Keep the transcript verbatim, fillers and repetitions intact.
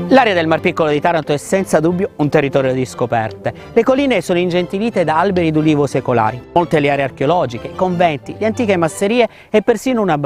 L'area del Mar Piccolo di Taranto è senza dubbio un territorio di scoperte. Le colline sono ingentilite da alberi d'ulivo secolari, molte le aree archeologiche, i conventi, le antiche masserie e persino una